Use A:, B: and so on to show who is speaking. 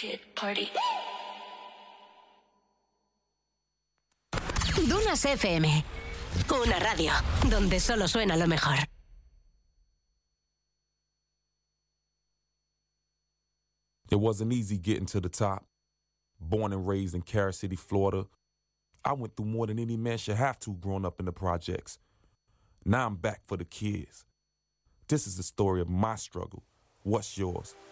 A: Kid Party.
B: Dunas FM. Una radio donde solo suena lo mejor.
C: It wasn't easy getting to the top. Born and raised in Carol City, Florida, I went through more than any man should have to growing up in the projects. Now I'm back for the kids. This is the story of my struggle. What's yours?